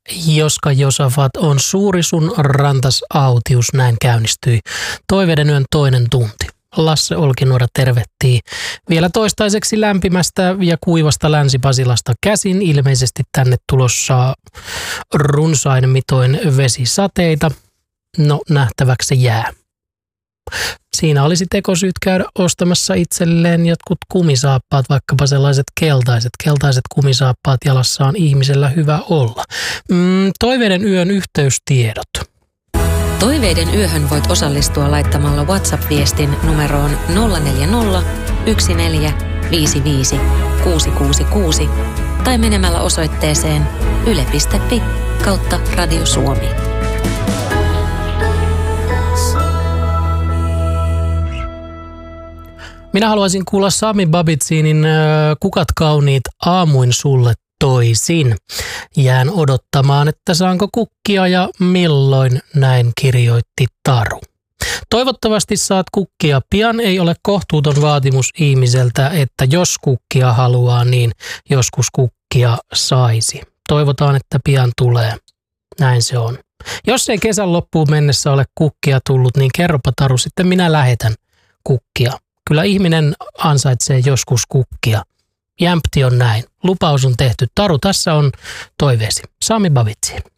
Joska Josafat on suuri sun rantas autius, näin käynnistyi Toiveiden yön toinen tunti. Lasse Olkinuora tervehtii vielä toistaiseksi lämpimästä ja kuivasta Länsi-Pasilasta käsin. Ilmeisesti tänne tulossa runsain mitoin vesisateita. No, nähtäväksi se jää. Siinä olisi tekosyyt käydä ostamassa itselleen jotkut kumisaappaat, vaikkapa sellaiset keltaiset. Keltaiset kumisaappaat jalassa on ihmisellä hyvä olla. Toiveiden yön yhteystiedot. Toiveiden yöhön voit osallistua laittamalla WhatsApp-viestin numeroon 040 1455 666 tai menemällä osoitteeseen yle.fi/Radio Suomi. Minä haluaisin kuulla Sami Babitsinin Kukat kauniit aamuin sulle toisin. Jään odottamaan, että saanko kukkia ja milloin, näin kirjoitti Taru. Toivottavasti saat kukkia pian. Ei ole kohtuuton vaatimus ihmiseltä, että jos kukkia haluaa, niin joskus kukkia saisi. Toivotaan, että pian tulee. Näin se on. Jos ei kesän loppuun mennessä ole kukkia tullut, niin kerropa Taru, sitten minä lähetän kukkia. Kyllä ihminen ansaitsee joskus kukkia. Jämpti on näin. Lupaus on tehty. Taru, tässä on toiveesi. Sami Babitsi.